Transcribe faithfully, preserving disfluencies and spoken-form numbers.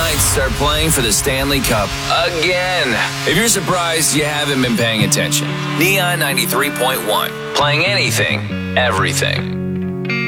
Knights start playing for the Stanley Cup again. If you're surprised, you haven't been paying attention. Neon ninety-three point one, playing anything, everything.